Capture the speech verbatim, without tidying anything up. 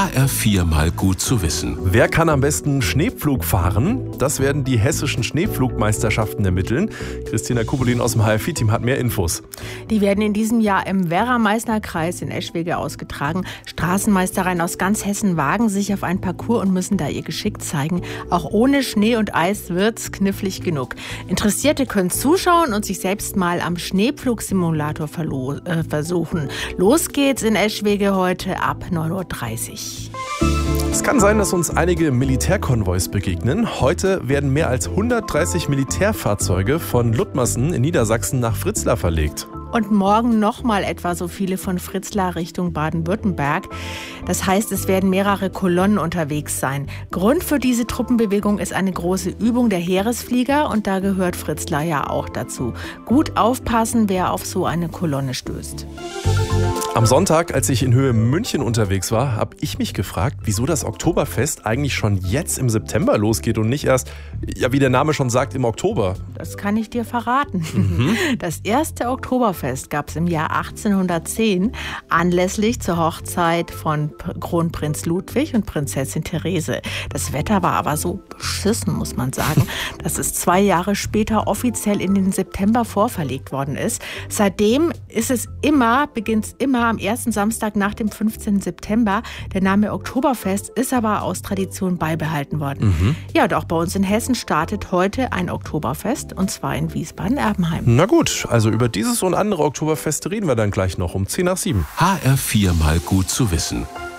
H R vier mal gut zu wissen. Wer kann am besten Schneepflug fahren? Das werden die hessischen Schneepflugmeisterschaften ermitteln. Christina Kubelin aus dem H R vier Team hat mehr Infos. Die werden in diesem Jahr im Werra-Meißner Kreis in Eschwege ausgetragen. Straßenmeistereien aus ganz Hessen wagen sich auf einen Parcours und müssen da ihr Geschick zeigen. Auch ohne Schnee und Eis wird's knifflig genug. Interessierte können zuschauen und sich selbst mal am Schneepflugsimulator verlo- äh, versuchen. Los geht's in Eschwege heute ab neun Uhr dreißig. Es kann sein, dass uns einige Militärkonvois begegnen. Heute werden mehr als hundertdreißig Militärfahrzeuge von Luttmersen in Niedersachsen nach Fritzlar verlegt. Und morgen nochmal etwa so viele von Fritzlar Richtung Baden-Württemberg. Das heißt, es werden mehrere Kolonnen unterwegs sein. Grund für diese Truppenbewegung ist eine große Übung der Heeresflieger und da gehört Fritzlar ja auch dazu. Gut aufpassen, wer auf so eine Kolonne stößt. Am Sonntag, als ich in Höhe München unterwegs war, habe ich mich gefragt, wieso das Oktoberfest eigentlich schon jetzt im September losgeht und nicht erst, ja, wie der Name schon sagt, im Oktober. Das kann ich dir verraten. Mhm. Das erste Oktoberfest gab es im Jahr achtzehnhundertzehn anlässlich zur Hochzeit von Kronprinz Ludwig und Prinzessin Therese. Das Wetter war aber so beschissen, muss man sagen, dass es zwei Jahre später offiziell in den September vorverlegt worden ist. Seitdem ist es immer, beginnt es immer am ersten Samstag nach dem fünfzehnten September. Der Name Oktoberfest ist aber aus Tradition beibehalten worden. Mhm. Ja, und auch bei uns in Hessen startet heute ein Oktoberfest, und zwar in Wiesbaden-Erbenheim. Na gut, also über dieses und andere Oktoberfeste reden wir dann gleich noch um zehn nach sieben. H R vier mal gut zu wissen.